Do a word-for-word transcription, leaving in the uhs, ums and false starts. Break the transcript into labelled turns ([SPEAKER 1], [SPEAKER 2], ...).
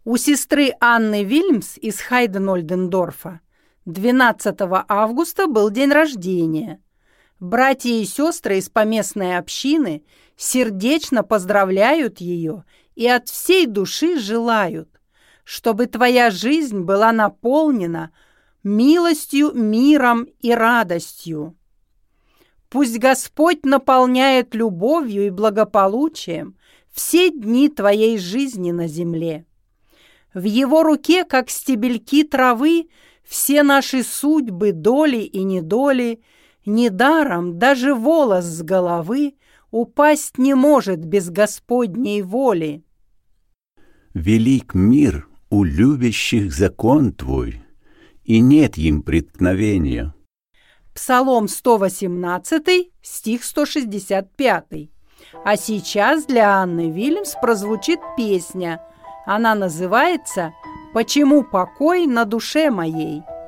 [SPEAKER 1] У сестры Анны Вильмс из Хайден-Ольдендорфа двенадцатого августа был день рождения. Братья и сестры из поместной общины сердечно поздравляют ее и от всей души желают, чтобы твоя жизнь была наполнена милостью, миром и радостью. Пусть Господь наполняет любовью и благополучием все дни твоей жизни на земле. В Его руке, как стебельки травы, все наши судьбы, доли и недоли. Недаром даже волос с головы упасть не может без Господней воли.
[SPEAKER 2] Велик мир у любящих закон Твой, и нет им преткновения.
[SPEAKER 1] Псалом сто восемнадцатый, стих сто шестьдесят пятый. А сейчас для Анны Вильмс прозвучит песня. Она называется «Почему покой на душе моей».